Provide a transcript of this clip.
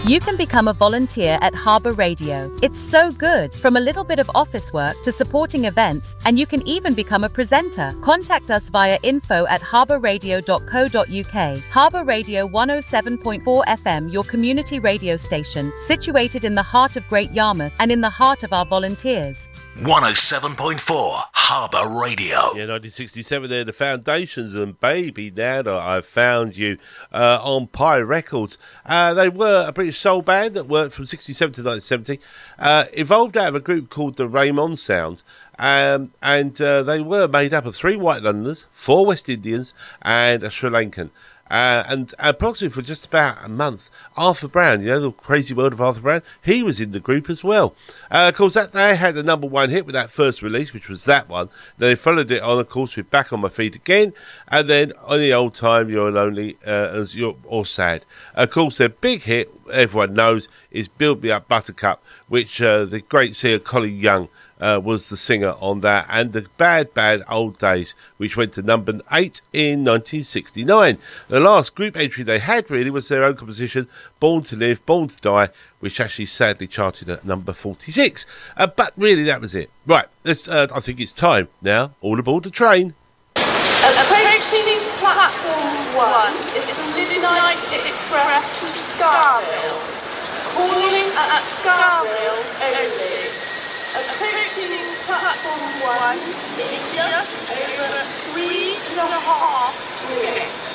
You can become a volunteer at Harbour Radio. It's so good, from a little bit of office work to supporting events, and you can even become a presenter. Contact us via info@harbourradio.co.uk. Harbour Radio 107.4 FM, your community radio station, situated in the heart of Great Yarmouth and in the heart of our volunteers. 107.4 Harbour Radio. Yeah, 1967 there, the Foundations and Baby Now That I've Found You on Pie Records. They were a British soul band that worked from 67 to 1970, evolved out of a group called the Raymond Sound. And they were made up of 3 white Londoners, 4 West Indians and a Sri Lankan. And approximately for just about a month, Arthur Brown, you know, the crazy world of Arthur Brown, he was in the group as well. Of course, they had the #1 hit with that first release, which was that one. Then they followed it on, of course, with Back on My Feet Again, and then On the Old Time, You're Lonely, or Sad. Of course, their big hit, everyone knows, is Build Me Up Buttercup, which the great singer Colin Young was the singer on that, and the Bad Bad Old Days, which went to #8 in 1969. The last group entry they had really was their own composition, Born to Live, Born to Die, which actually sadly charted at number 46. But really, that was it. Right, I think it's time now. All aboard the train. Approaching platform 1 is the Midnight Express to Scarville. Calling at Scarville only. Approaching platform 1 in just over 3.5 minutes.